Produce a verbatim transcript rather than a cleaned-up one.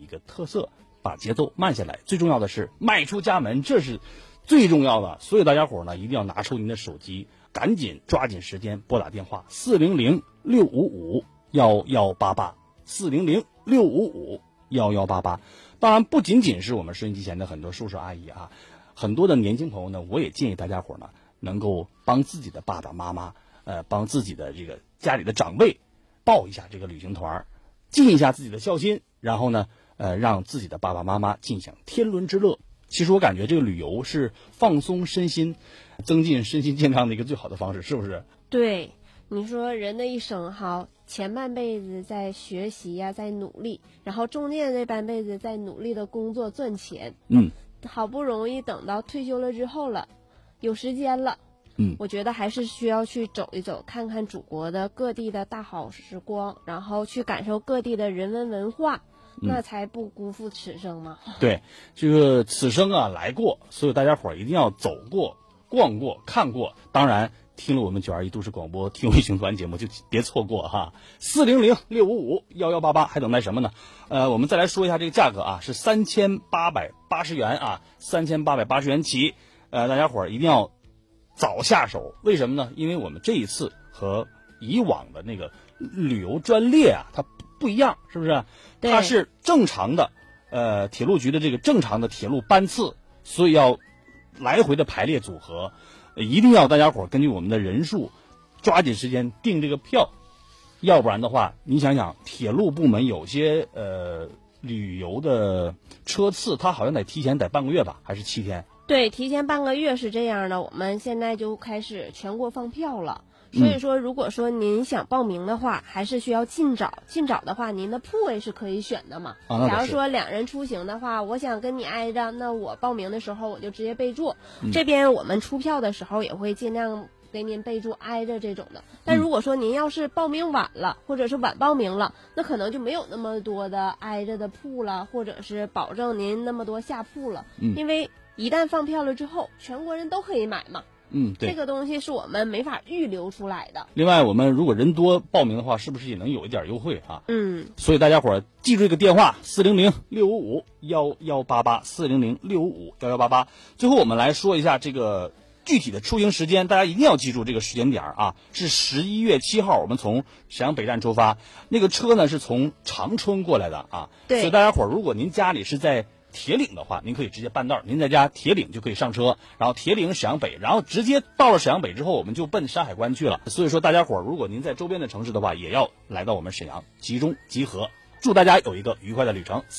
个特色，把节奏慢下来。最重要的是迈出家门，这是最重要的。所以大家伙呢，一定要拿出您的手机，赶紧抓紧时间拨打电话四零零六五五幺幺八八四零零六五五幺幺八八。当然，不仅仅是我们收音机前的很多叔叔阿姨啊，很多的年轻朋友呢，我也建议大家伙呢，能够帮自己的爸爸妈妈，呃，帮自己的这个家里的长辈报一下这个旅行团，尽一下自己的孝心，然后呢，呃，让自己的爸爸妈妈尽享天伦之乐。其实我感觉这个旅游是放松身心、增进身心健康的一个最好的方式，是不是？ 对，你说人的一生哈，前半辈子在学习呀、啊，在努力，然后中间这半辈子在努力的工作赚钱， 嗯， 好不容易等到退休了之后了，有时间了。 嗯， 我觉得还是需要去走一走，看看祖国的各地的大好时光，然后去感受各地的人文文化，嗯、那才不辜负此生嘛。 对，这个此生啊来过，所以大家伙一定要走过、逛过、看过。当然，听了我们九二一都市广播听卫星团节目就别错过哈。四零零六五五幺幺八八，还等待什么呢？呃，我们再来说一下这个价格啊，是三千八百八十元啊，三千八百八十元起。呃，大家伙一定要早下手，为什么呢？因为我们这一次和以往的那个旅游专列啊，它不一样，是不是？它是正常的，呃，铁路局的这个正常的铁路班次，所以要来回的排列组合，一定要大家伙根据我们的人数，抓紧时间订这个票，要不然的话，你想想，铁路部门有些呃旅游的车次，它好像得提前得半个月吧，还是七天？ 对，提前半个月是这样的，我们现在就开始全国放票了。所以说，如果说您想报名的话，还是需要尽早。尽早的话，您的铺位是可以选的嘛。 啊、 假如说两人出行的话，我想跟你挨着，那我报名的时候我就直接备注。嗯、这边我们出票的时候也会尽量给您备注挨着这种的。但如果说您要是报名晚了，或者是晚报名了，那可能就没有那么多的挨着的铺了，或者是保证您那么多下铺了。 嗯， 因为一旦放票了之后，全国人都可以买嘛。 嗯，对， 这个东西是我们没法预留出来的。 另外，我们如果人多报名的话，是不是也能有一点优惠啊？ 嗯， 所以大家伙儿记住这个电话：四零零六五五幺幺八八，四零零六五五幺幺八八。最后，我们来说一下这个具体的出行时间，大家一定要记住这个时间点啊，是十一月七号，我们从沈阳北站出发，那个车呢是从长春过来的啊。 对， 所以大家伙儿，如果您家里是在铁岭的话，您可以直接办道，您在家铁岭就可以上车，然后铁岭沈阳北，然后直接到了沈阳北之后，我们就奔山海关去了。所以说，大家伙儿如果您在周边的城市的话，也要来到我们沈阳集中集合。祝大家有一个愉快的旅程。